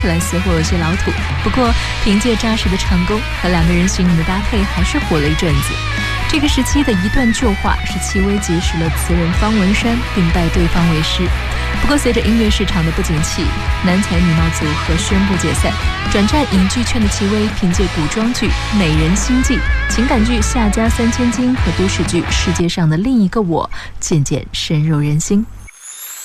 来似乎有些老土，不过凭借扎实的唱功和两个人新颖的搭配，还是火了一阵子。这个时期的一段旧话是戚薇结识了词人方文山，并拜对方为师。不过随着音乐市场的不景气，男才女貌组合宣布解散，转战影剧圈的戚薇凭借古装剧《美人心计》、情感剧《夏家三千金》和都市剧《世界上的另一个我》渐渐深入人心。